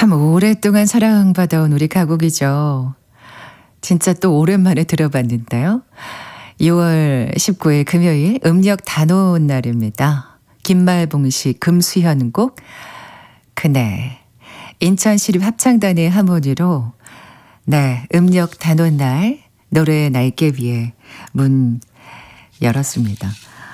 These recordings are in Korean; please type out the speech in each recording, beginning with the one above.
참 오랫동안 사랑받아온 우리 가곡이죠. 진짜 또 오랜만에 들어봤는데요. 6월 19일 금요일 음력 단오온 날입니다. 김말봉시 금수현곡 그네 인천시립 합창단의 하모니로 음력 단오온 날 노래 날개 위에 문 열었습니다.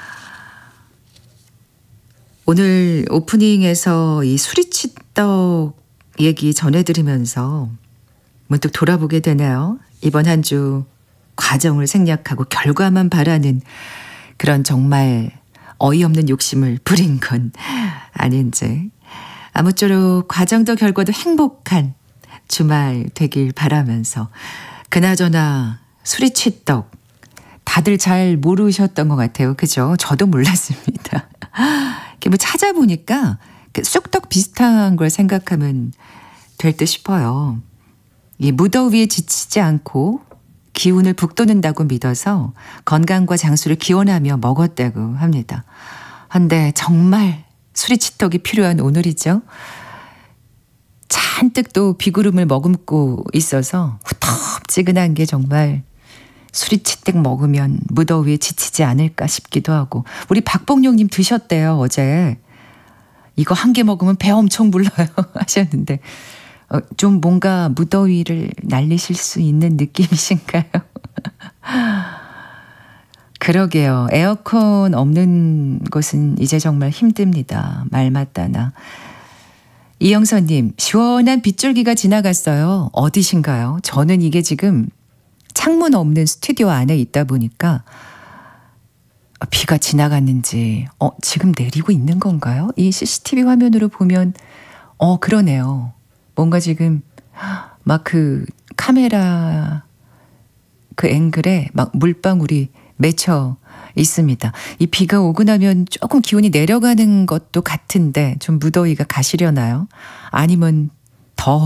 오늘 오프닝에서 이 수리치떡 얘기 전해드리면서 문득 돌아보게 되네요. 이번 한 주 과정을 생략하고 결과만 바라는 그런 정말 어이없는 욕심을 부린 건 아닌지. 아무쪼록 과정도 결과도 행복한 주말 되길 바라면서 그나저나 수리치떡 다들 잘 모르셨던 것 같아요. 그죠? 저도 몰랐습니다. 이렇게 뭐 찾아보니까 쑥떡 비슷한 걸 생각하면 될 듯 싶어요. 이 무더위에 지치지 않고 기운을 북돋는다고 믿어서 건강과 장수를 기원하며 먹었다고 합니다. 근데 정말 수리치떡이 필요한 오늘이죠. 잔뜩 또 비구름을 머금고 있어서 후텁지근한 게 정말 수리치떡 먹으면 무더위에 지치지 않을까 싶기도 하고. 우리 박봉룡님 드셨대요, 어제. 이거 한 개 먹으면 배 엄청 불러요 하셨는데 좀 뭔가 무더위를 날리실 수 있는 느낌이신가요? 그러게요. 에어컨 없는 곳은 이제 정말 힘듭니다. 말 맞다나. 이영선님, 시원한 빗줄기가 지나갔어요. 어디신가요? 저는 이게 지금 창문 없는 스튜디오 안에 있다 보니까 비가 지나갔는지 지금 내리고 있는 건가요? 이 CCTV 화면으로 보면 그러네요. 뭔가 지금 막 그 카메라 그 앵글에 막 물방울이 맺혀 있습니다. 이 비가 오고 나면 조금 기온이 내려가는 것도 같은데 좀 무더위가 가시려나요? 아니면 더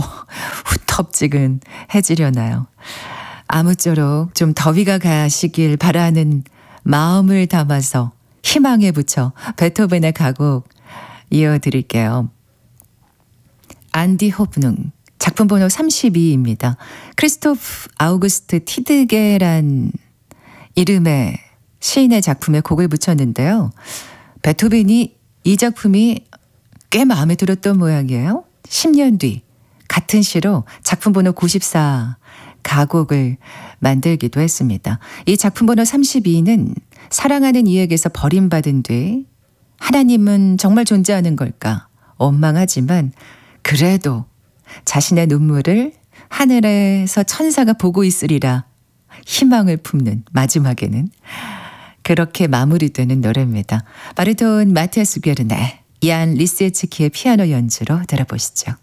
후텁지근해지려나요? 아무쪼록 좀 더위가 가시길 바라는 마음을 담아서 희망에 붙여 베토벤의 가곡 이어드릴게요. 안디 호프능 작품 번호 32입니다. 크리스토프 아우구스트 티드게란 이름의 시인의 작품에 곡을 붙였는데요. 베토벤이 이 작품이 꽤 마음에 들었던 모양이에요. 10년 뒤 같은 시로 작품 번호 94 가곡을 만들기도 했습니다. 이 작품 번호 32는 사랑하는 이에게서 버림받은 뒤 하나님은 정말 존재하는 걸까 원망하지만 그래도 자신의 눈물을 하늘에서 천사가 보고 있으리라 희망을 품는 마지막에는 그렇게 마무리되는 노래입니다. 바리톤 마티아스 베르네, 이안 리스에츠키의 피아노 연주로 들어보시죠.